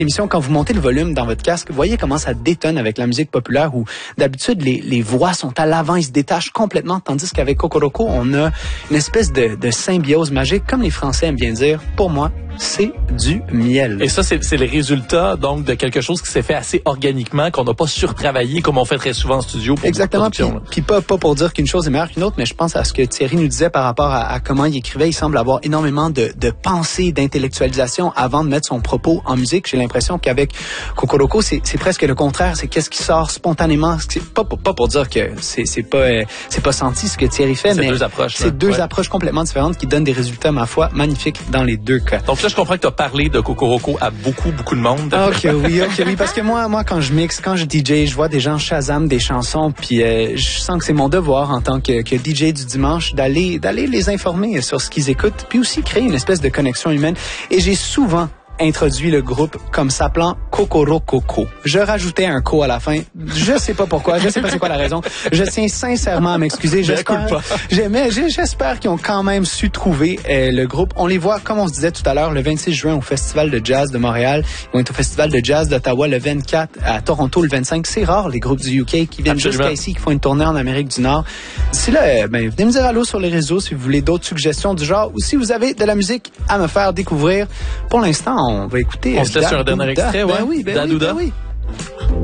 L'émission, quand vous montez le volume dans votre casque, voyez comment ça détonne avec la musique populaire où d'habitude les voix sont à l'avant, ils se détachent complètement, tandis qu'avec Kokoroko, on a une espèce de symbiose magique, comme les Français aiment bien dire. Pour moi, c'est du miel. Et ça, c'est le résultat donc de quelque chose qui s'est fait assez organiquement, qu'on n'a pas surtravaillé comme on fait très souvent en studio pour exactement. la production. Puis pas pour dire qu'une chose est meilleure qu'une autre, mais je pense à ce que Thierry nous disait par rapport à comment il écrivait. Il semble avoir énormément de pensée, d'intellectualisation avant de mettre son propos en musique. J'ai l'impression qu'avec Kokoroko, c'est presque le contraire. C'est qu'est-ce qui sort spontanément. C'est pas pour dire que c'est pas senti ce que Thierry fait, mais deux approches, c'est deux approches complètement différentes qui donnent des résultats, ma foi, magnifiques dans les deux cas. Donc là, je comprends que tu as parlé de Kokoroko à beaucoup de monde. Ok, oui, parce que moi, quand je mixe, quand je DJ, je vois des gens Shazam des chansons, puis je sens que c'est mon devoir en tant que DJ du dimanche d'aller les informer sur ce qu'ils écoutent, puis aussi créer une espèce de connexion humaine. Et j'ai souvent introduit le groupe comme s'appelant Kokoroko. Je rajoutais un ko à la fin. Je sais pas pourquoi. Je sais pas c'est quoi la raison. Je tiens sincèrement à m'excuser. J'espère qu'ils ont quand même su trouver le groupe. On les voit, comme on se disait tout à l'heure, le 26 juin au Festival de Jazz de Montréal. Ils vont être au Festival de Jazz d'Ottawa le 24, à Toronto le 25. C'est rare, les groupes du UK qui viennent jusqu'à ici, qui font une tournée en Amérique du Nord. D'ici là, venez me dire allô sur les réseaux si vous voulez d'autres suggestions du genre ou si vous avez de la musique à me faire découvrir. Pour l'instant, on va écouter. On se laisse sur un dernier extrait, ouais. Ben oui.